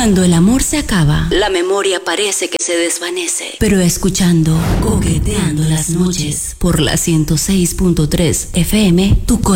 Cuando el amor se acaba, la memoria parece que se desvanece. Pero escuchando Coqueteando las noches por la 106.3 FM, tu corazón